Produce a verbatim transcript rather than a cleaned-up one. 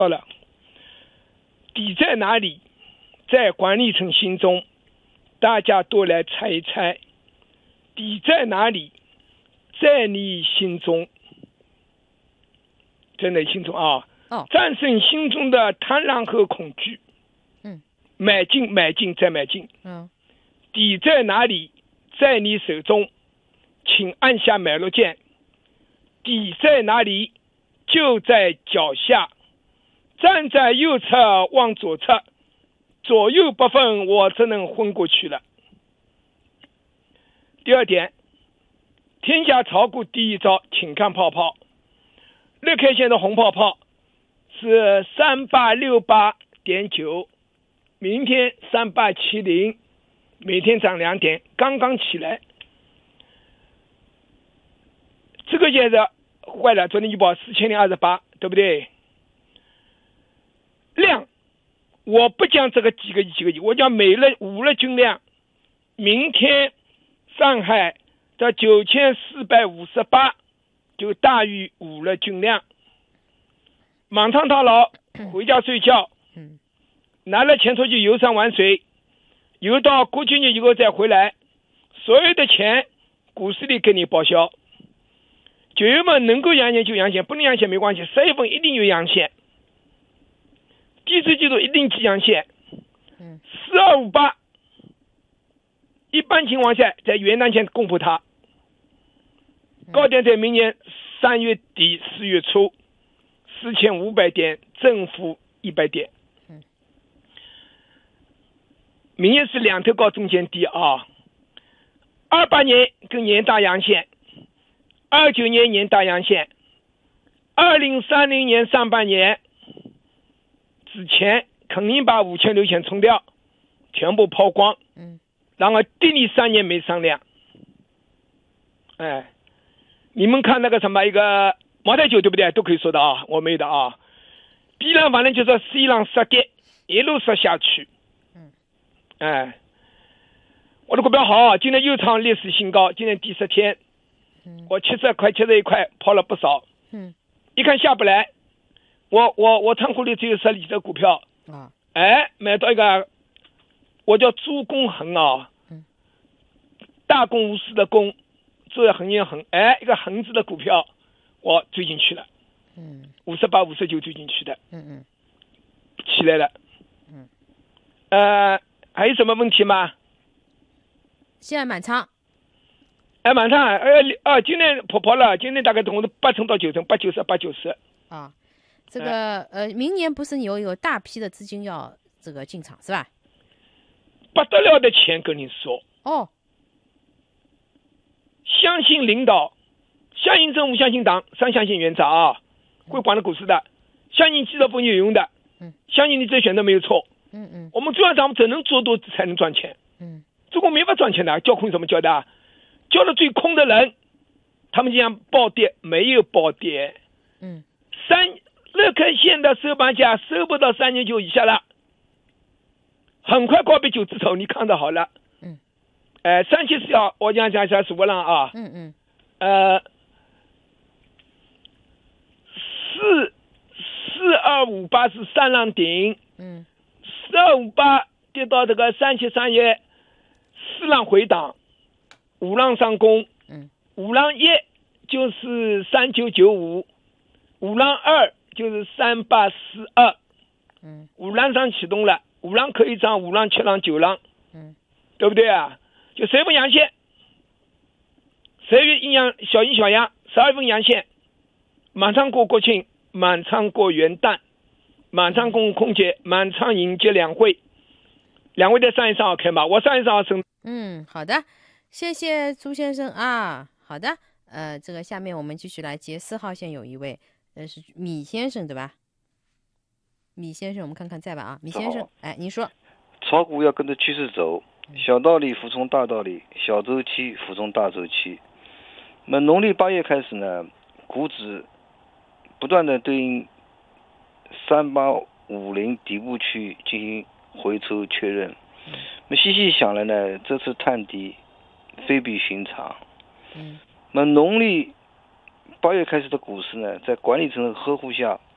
好了，底在哪里？在管理层心中，大家都来猜一猜，底在哪里？在你心中，在你心中啊！ 哦， 战胜心中的贪婪和恐惧。 嗯， 买进，买进，再买进。 嗯， 底在哪里？在你手中，请按下买入键。底在哪里？就在脚下。站在右侧望左侧，左右不分，我只能昏过去了。第二点，天下炒股第一招，请看泡泡。日 K 线的红泡泡是三八六八点九，明天三八七零，每天涨两点，刚刚起来。这个现在坏了，昨天预报四千零二十八，对不对？量，我不讲这个几个亿几个亿，我讲每日五日均量。明天上海的九千四百五十八就大于五日均量。满仓套牢，回家睡觉。拿了钱出去游山玩水，游到国庆节以后再回来，所有的钱股市里给你报销。九月份能够阳线就阳线，不能阳线没关系，十月份一定有阳线。第四季度一定起阳线，四二五八，一般情况下在元旦前公布它，高点在明年三月底四月初，四千五百点，正负一百点。明年是两头高中间低啊。二八年跟年大阳线，二九年年大阳线，二零三零年上半年之前肯定把五千六千冲掉，全部抛光，嗯，然后第你三年没上量。哎，你们看那个什么一个茅台酒对不对？都可以说的啊，我没有的啊。必然反正就是 C 浪杀跌，一路杀下去。嗯，哎，我的股票好，今天又创历史新高，今天第十天，嗯，我七十块七十一块抛了不少。嗯，一看下不来。我我我仓库里只有十几只股票啊，哎，买到一个，我叫朱公恒啊，嗯，大公无私的公，这横也横，哎，一个恒字的股票，我追进去了，嗯，五十八、五十九追进去的，嗯嗯，起来了，嗯，呃，还有什么问题吗？ 现在满仓， 哎，满仓，呃呃，今天跑跑了，今天大概总共是八成到九成，八九十，八九十啊。这个呃，明年不是有有大批的资金要这个进场是吧？ 不得了的钱跟你说哦， 相信领导，相信政府，相信党，三相信原则啊，会管理股市的，相信记者分析有用的，嗯，相信你这选择没有错，嗯嗯，我们主要咱们只能做多才能赚钱，嗯，如果没法赚钱的，叫空怎么叫的？叫的最空的人，他们讲暴跌没有暴跌，嗯，三。日 K 线的收盘价收不到三千九以下了，很快高比九字头，你看到好了。嗯，呃，三七四幺，我讲讲一下数不浪啊。嗯嗯。呃，四四二五八是三浪顶。嗯。四二五八跌到这个三七三一，四浪回档，五浪上攻。嗯。五浪一就是三九九五，五浪二。就是三八四二，嗯，五浪上启动了，五浪可以涨，五浪、七浪、九浪，嗯，对不对啊？就十月份阳线，十一月阴阳小阴小阳，十二月份阳线，马上过国庆，马上过元旦，马上过空节，马上迎接两会，两会在三月三号开嘛，我三月三号升。 嗯，好的，谢谢朱先生啊，好的，呃，这个下面我们继续来接四号线有一位。呃，是米先生对吧？米先生，我们看看在吧啊，米先生，哎，您说， 炒股要跟着趋势走，小道理服从大道理，小周期服从大周期。那么农历八月开始呢，股指不断的对应三八五零底部区进行回抽确认。那么细细想来呢，这次探底非比寻常。嗯，那么农历八月开始的股市呢，在管理层的呵护下